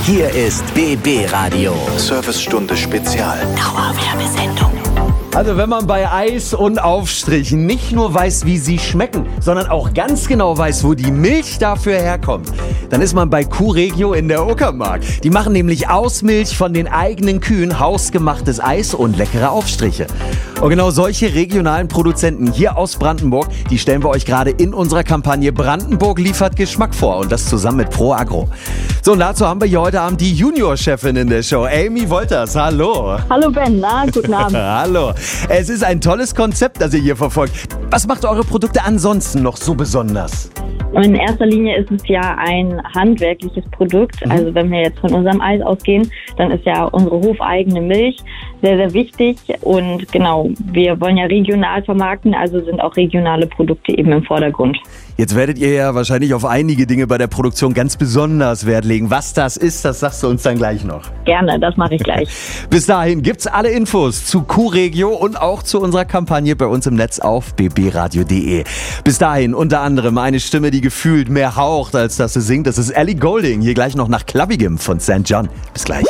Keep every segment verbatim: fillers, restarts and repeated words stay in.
Hier ist B B Radio. Servicestunde Spezial. Dauerwerbesendung. Also wenn man bei Eis und Aufstrichen nicht nur weiß, wie sie schmecken, sondern auch ganz genau weiß, wo die Milch dafür herkommt, dann ist man bei Q-Regio in der Uckermark. Die machen nämlich aus Milch von den eigenen Kühen hausgemachtes Eis und leckere Aufstriche. Und genau solche regionalen Produzenten hier aus Brandenburg, die stellen wir euch gerade in unserer Kampagne Brandenburg liefert Geschmack vor. Und das zusammen mit Pro Agro. So, und dazu haben wir hier heute Abend die Junior-Chefin in der Show, Amy Wolters. Hallo. Hallo Ben, na, guten Abend. Hallo. Es ist ein tolles Konzept, das ihr hier verfolgt. Was macht eure Produkte ansonsten noch so besonders? In erster Linie ist es ja ein handwerkliches Produkt. Mhm. Also wenn wir jetzt von unserem Eis ausgehen, dann ist ja unsere hofeigene Milch sehr, sehr wichtig. Und genau, wir wollen ja regional vermarkten, also sind auch regionale Produkte eben im Vordergrund. Jetzt werdet ihr ja wahrscheinlich auf einige Dinge bei der Produktion ganz besonders Wert legen. Was das ist, das sagst du uns dann gleich noch. Gerne, das mache ich gleich. Bis dahin gibt's alle Infos zu Q-Regio und auch zu unserer Kampagne bei uns im Netz auf b b radio punkt d e. Bis dahin unter anderem eine Stimme, die gefühlt mehr haucht, als dass sie singt. Das ist Ellie Goulding. Hier gleich noch nach Clubbigem von Sankt John. Bis gleich.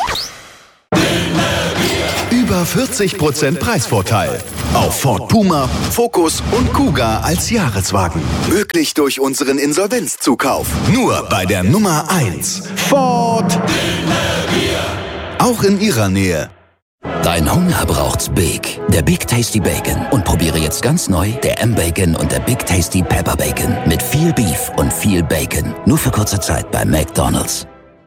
Über vierzig Prozent Preisvorteil auf Ford Puma, Focus und Kuga als Jahreswagen. Möglich durch unseren Insolvenzzukauf. Nur bei der Nummer eins. Ford. Auch in ihrer Nähe. Dein Hunger braucht's Big. Der Big Tasty Bacon. Und probiere jetzt ganz neu der M-Bacon und der Big Tasty Pepper Bacon. Mit viel Beef und viel Bacon. Nur für kurze Zeit bei McDonald's.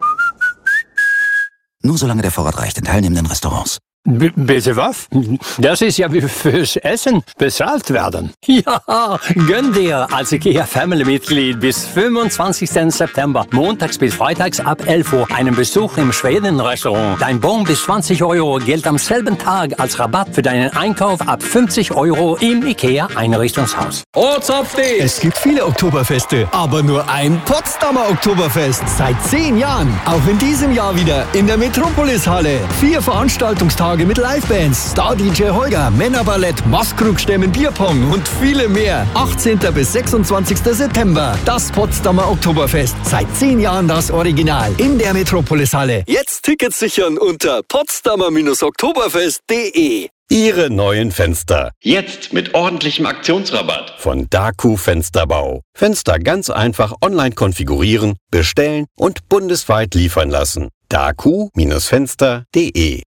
Nur solange der Vorrat reicht in teilnehmenden Restaurants. B- bitte was? Das ist ja wie fürs Essen bezahlt werden. Ja, gönn dir als IKEA Family-Mitglied bis fünfundzwanzigsten September, montags bis freitags ab elf Uhr, einen Besuch im Schweden-Restaurant. Dein Bon bis zwanzig Euro gilt am selben Tag als Rabatt für deinen Einkauf ab fünfzig Euro im IKEA-Einrichtungshaus. Ortsupdate! Es gibt viele Oktoberfeste, aber nur ein Potsdamer Oktoberfest. Seit zehn Jahren. Auch in diesem Jahr wieder in der Metropolis-Halle. Vier Veranstaltungstage mit Livebands, Star-D J Holger, Männerballett, Maskrug-Stemmen, Bierpong und viele mehr. achtzehnten bis sechsundzwanzigsten September. Das Potsdamer Oktoberfest. Seit zehn Jahren das Original. In der Metropolis-Halle. Jetzt Tickets sichern unter potsdamer oktoberfest punkt de. Ihre neuen Fenster. Jetzt mit ordentlichem Aktionsrabatt. Von Daku Fensterbau. Fenster ganz einfach online konfigurieren, bestellen und bundesweit liefern lassen. daku Fenster punkt de.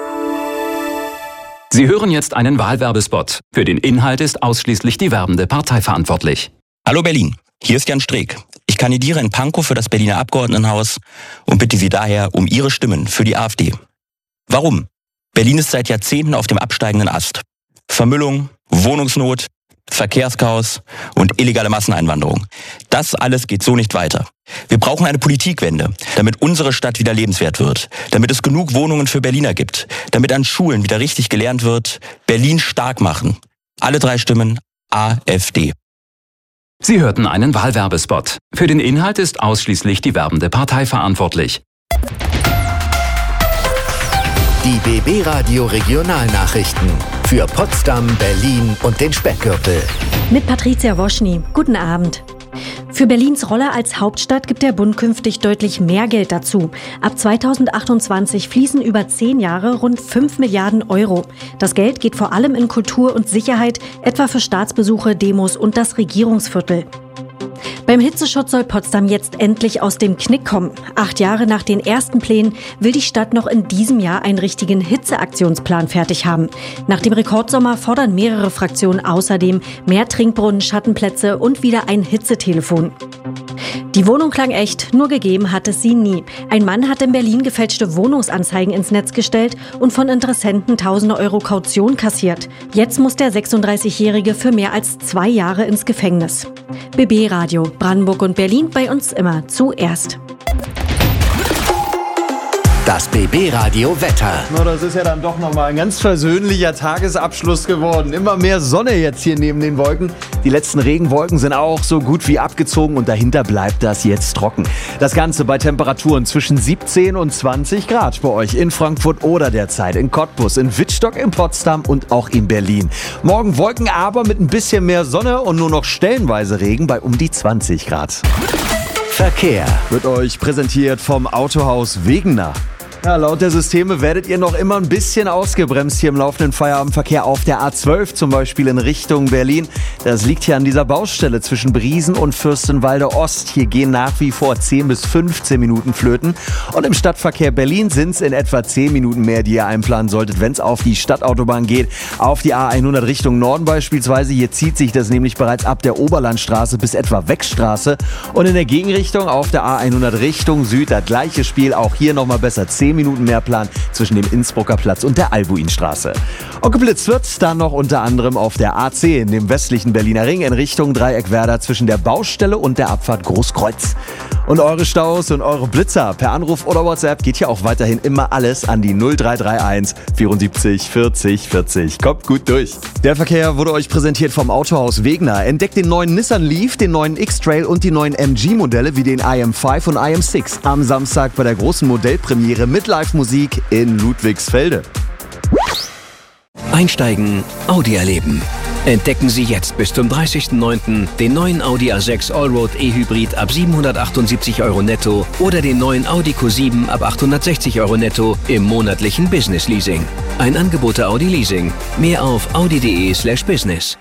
Sie hören jetzt einen Wahlwerbespot. Für den Inhalt ist ausschließlich die werbende Partei verantwortlich. Hallo Berlin, hier ist Jan Streeck. Ich kandidiere in Pankow für das Berliner Abgeordnetenhaus und bitte Sie daher um Ihre Stimmen für die AfD. Warum? Berlin ist seit Jahrzehnten auf dem absteigenden Ast. Vermüllung, Wohnungsnot, Verkehrschaos und illegale Masseneinwanderung. Das alles geht so nicht weiter. Wir brauchen eine Politikwende, damit unsere Stadt wieder lebenswert wird, damit es genug Wohnungen für Berliner gibt, damit an Schulen wieder richtig gelernt wird, Berlin stark machen. Alle drei Stimmen AfD. Sie hörten einen Wahlwerbespot. Für den Inhalt ist ausschließlich die werbende Partei verantwortlich. Die B B Radio Regionalnachrichten für Potsdam, Berlin und den Speckgürtel. Mit Patricia Woschny. Guten Abend. Für Berlins Rolle als Hauptstadt gibt der Bund künftig deutlich mehr Geld dazu. Ab zweitausendachtundzwanzig fließen über zehn Jahre rund fünf Milliarden Euro. Das Geld geht vor allem in Kultur und Sicherheit, etwa für Staatsbesuche, Demos und das Regierungsviertel. Beim Hitzeschutz soll Potsdam jetzt endlich aus dem Knick kommen. Acht Jahre nach den ersten Plänen will die Stadt noch in diesem Jahr einen richtigen Hitzeaktionsplan fertig haben. Nach dem Rekordsommer fordern mehrere Fraktionen außerdem mehr Trinkbrunnen, Schattenplätze und wieder ein Hitzetelefon. Die Wohnung klang echt, nur gegeben hat es sie nie. Ein Mann hat in Berlin gefälschte Wohnungsanzeigen ins Netz gestellt und von Interessenten tausende Euro Kaution kassiert. Jetzt muss der sechsunddreißigjährige für mehr als zwei Jahre ins Gefängnis. B B Radio, Brandenburg und Berlin, bei uns immer zuerst. Das B B Radio Wetter. Na, das ist ja dann doch nochmal ein ganz versöhnlicher Tagesabschluss geworden. Immer mehr Sonne jetzt hier neben den Wolken. Die letzten Regenwolken sind auch so gut wie abgezogen und dahinter bleibt das jetzt trocken. Das Ganze bei Temperaturen zwischen siebzehn und zwanzig Grad bei euch in Frankfurt oder derzeit in Cottbus, in Wittstock, in Potsdam und auch in Berlin. Morgen Wolken, aber mit ein bisschen mehr Sonne und nur noch stellenweise Regen bei um die zwanzig Grad. Verkehr wird euch präsentiert vom Autohaus Wegener. Ja, laut der Systeme werdet ihr noch immer ein bisschen ausgebremst hier im laufenden Feierabendverkehr auf der A zwölf, zum Beispiel in Richtung Berlin. Das liegt hier an dieser Baustelle zwischen Briesen und Fürstenwalde Ost. Hier gehen nach wie vor zehn bis fünfzehn Minuten flöten. Und im Stadtverkehr Berlin sind es in etwa zehn Minuten mehr, die ihr einplanen solltet, wenn es auf die Stadtautobahn geht. Auf die A hundert Richtung Norden beispielsweise. Hier zieht sich das nämlich bereits ab der Oberlandstraße bis etwa Weckstraße. Und in der Gegenrichtung auf der A hundert Richtung Süd das gleiche Spiel. Auch hier nochmal besser zehn Minuten mehr Plan zwischen dem Innsbrucker Platz und der Albuinstraße. Und geblitzt wird dann noch unter anderem auf der A zehn, dem westlichen Berliner Ring, in Richtung Dreieckwerder zwischen der Baustelle und der Abfahrt Großkreuz. Und eure Staus und eure Blitzer per Anruf oder WhatsApp geht hier auch weiterhin immer alles an die null drei drei eins vierundsiebzig vierzig vierzig. Kommt gut durch. Der Verkehr wurde euch präsentiert vom Autohaus Wegener. Entdeckt den neuen Nissan Leaf, den neuen X-Trail und die neuen M G-Modelle wie den I M fünf und I M sechs am Samstag bei der großen Modellpremiere mit Live-Musik in Ludwigsfelde. Einsteigen, Audi erleben. Entdecken Sie jetzt bis zum dreißigsten neunten den neuen Audi A sechs Allroad E-Hybrid ab siebenhundertachtundsiebzig Euro netto oder den neuen Audi Q sieben ab achthundertsechzig Euro netto im monatlichen Business Leasing. Ein Angebot der Audi Leasing. Mehr auf audi.de slash business.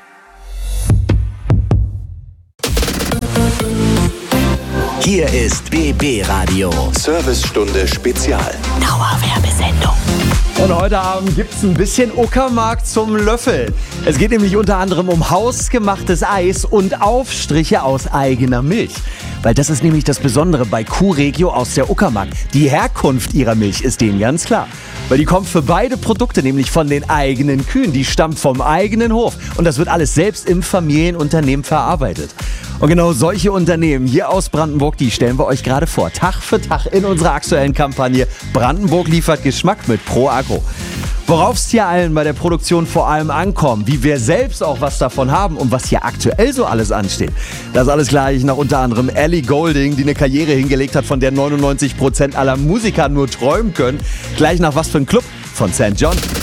Hier ist B B Radio. Servicestunde Spezial. Dauerwerbesendung. Und heute Abend gibt's ein bisschen Uckermark zum Löffeln. Es geht nämlich unter anderem um hausgemachtes Eis und Aufstriche aus eigener Milch. Weil das ist nämlich das Besondere bei Q-Regio aus der Uckermark. Die Herkunft ihrer Milch ist denen ganz klar. Weil die kommt für beide Produkte nämlich von den eigenen Kühen. Die stammt vom eigenen Hof. Und das wird alles selbst im Familienunternehmen verarbeitet. Und genau solche Unternehmen hier aus Brandenburg, die stellen wir euch gerade vor. Tag für Tag in unserer aktuellen Kampagne Brandenburg liefert Geschmack mit Pro Agro. Worauf es hier allen bei der Produktion vor allem ankommt, wie wir selbst auch was davon haben und was hier aktuell so alles ansteht. Das alles gleich nach unter anderem Ellie Goulding, die eine Karriere hingelegt hat, von der neunundneunzig Prozent aller Musiker nur träumen können. Gleich nach was für ein Club von Sankt John.